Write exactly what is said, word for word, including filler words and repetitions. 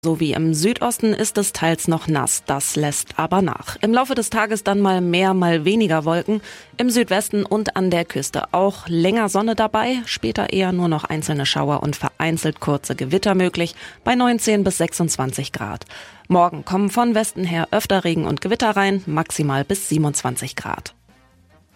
So wie im Südosten ist es teils noch nass, das lässt aber nach. Im Laufe des Tages dann mal mehr, mal weniger Wolken. Im Südwesten und an der Küste auch länger Sonne dabei, später eher nur noch einzelne Schauer und vereinzelt kurze Gewitter möglich, bei neunzehn bis sechsundzwanzig Grad. Morgen kommen von Westen her öfter Regen und Gewitter rein, maximal bis siebenundzwanzig Grad.